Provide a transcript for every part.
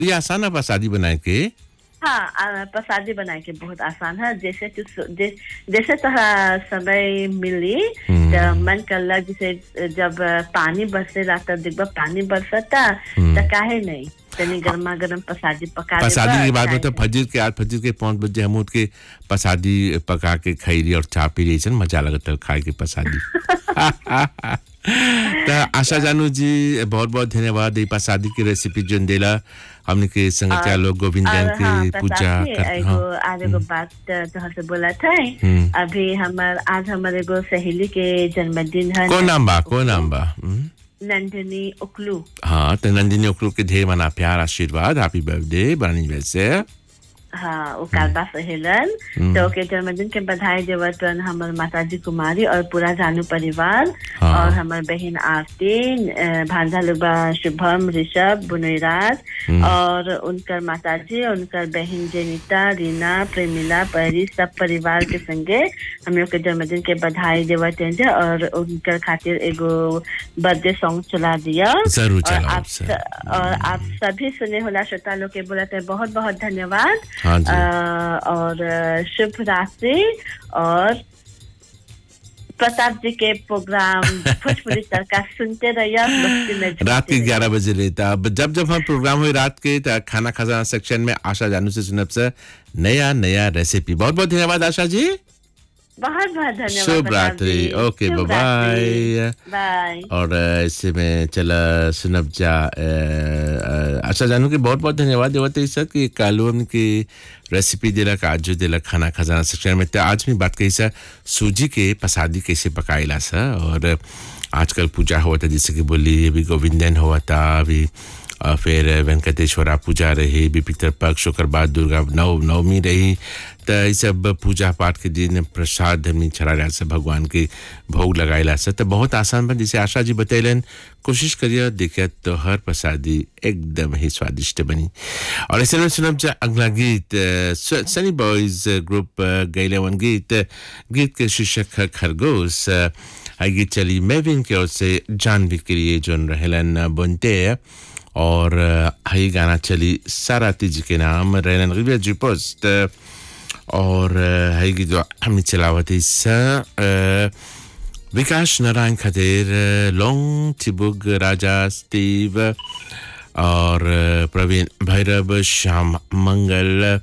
ये आसान है प्रसादी बनाए के। हाँ, प्रसादी बनाए के बहुत आसान है। जैसे तोहरा समय मिली तो मन करला, जैसे जब पानी बरसेला तब देखबा पानी बरसता तो काहे नहीं तनी गर्मा गर्म प्रसादी पका देबा। प्रसादी के बाद चाय मतलब संग। फजर के 5 बजे हम उठ के प्रसादी पका के खैरी और चा पी रही मजा लगता है खाए के प्रसादी। तो आशा जानू जी बहुत बहुत धन्यवाद ये प्रसादी की रेसिपी जो देला हमने के संगतिया लोग गोविंदन और के हाँ, पूजा प्रसाद कर। एगो हाँ। आज एगो बात तोहर से बोला था। अभी आज हमारे एगो सहेली के जन्मदिन है। कौन नाम बा? नंदिनी उकलू। हाँ, तो नंदिनी उकलू के ढेर मना प्यार आशीर्वाद, हैप्पी बर्थडे बनी वैसे। हाँ, वो कालबा सहेलन तो के जन्मदिन के बधाई देवत हमार माताजी कुमारी और पूरा जानू परिवार। हाँ। और हमार बहन आरती, भांजा लोग शुभम, ऋषभ, बुनैराज और उनकर माताजी, उनकर बहन जेनिता, रीना, प्रेमिला, परी, सब परिवार के संगे हम लोग के जन्मदिन के बधाई देवत हैं। और उनकर खातिर एगो बर्थडे सॉन्ग चला दिया। जरूर और चलाओ। और आप सभी सुने होला श्रोता लोग के बोलते हैं बहुत बहुत धन्यवाद। हाँ जी। और शुभ रात्रि। और प्रताप जी के प्रोग्राम भोजपुरी तड़का सुनते रहिए, मस्ती में झूमते रात के रहिए। 11 बजे रहता। अब जब हम प्रोग्राम हुए रात के तो खाना खजाना सेक्शन में आशा जानू से सुनब से नया रेसिपी। बहुत बहुत धन्यवाद आशा जी। बहुत बहुत धन्यवाद शुभ प्रताप रात्रि। जी। ओके, शुभ बाय रात्रि। बाय। और इससे में चला सुनब जा आशा जानू के बहुत बहुत धन्यवाद देवत सर कि कालू हमने की रेसिपी दिला काजू दिला खाना खजाना सेक्शन में। तो आज भी बात कही सर सूजी के प्रसादी कैसे पकाइला सर। और आजकल पूजा हुआ था जैसे कि बोली अभी गोविंदन हुआ था, अभी फिर वेंकटेश्वरा पूजा रही, भी पितृपक्ष शुक्रवार दुर्गा नवमी रही। तो ये सब पूजा पाठ के दिन प्रसाद हमने चढ़ाया से भगवान के भोग लगाइला से। तो बहुत आसान बन जैसे आशा जी बतैलन, कोशिश करिए देखिए तो हर प्रसादी एकदम ही स्वादिष्ट बनी। और ऐसे में सुनब जा अगला गीत सनी बॉयज ग्रुप गैले वन गीत के शीर्षक है खरगोश। गीत चली मेविन की ओर से जानवी के लिए जोन रहलन बुनते। और ये गाना चली साराती जी के नाम रैनन रिविया जी पोस्ट। और है गीत हमें चलावती सा विकास नारायण खातिर लोंग चिबुग राजा स्टीव और प्रवीण भैरव श्याम मंगल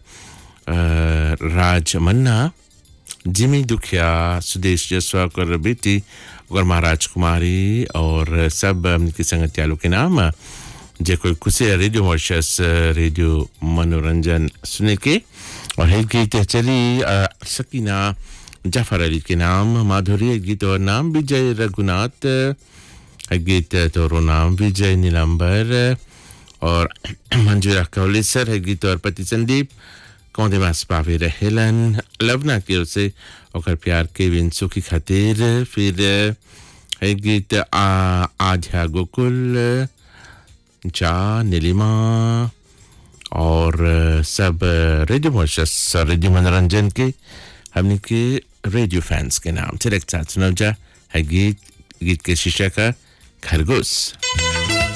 राज मन्ना जिमी दुखिया सुदेश जसवा कर बेटी और महाराज कुमारी और सब उनके संगतियालों के नाम जे कोई खुशी रेडियो मॉरिशस रेडियो मनोरंजन सुने के। और है गीत चली सकीना जाफर अली के नाम माधुरी गीत और नाम विजय रघुनाथ गीत तोरो नाम विजय नीलंबर और मंजूरा कौलेसर है गीत और पति संदीप कौंदे मास पावे रहेलन लवना के ओर से और प्यार के विन सुखी खातिर। फिर है गीत आध्या गोकुल जा नीलिमा और सब रेडियो मॉरिशस रेडियो मनोरंजन के हमने के रेडियो फैंस के नाम से एक साथ सुना जा है गीत के शीर्षक खरगोश।